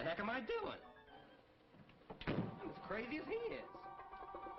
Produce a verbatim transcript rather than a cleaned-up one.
heck am I doing? I'm as crazy as he is.